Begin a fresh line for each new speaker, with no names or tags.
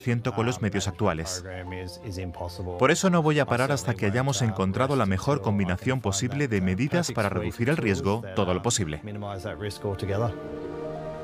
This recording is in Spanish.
con los medios actuales. Por eso no voy a parar hasta que hayamos encontrado la mejor combinación posible de medidas para reducir el riesgo todo lo posible.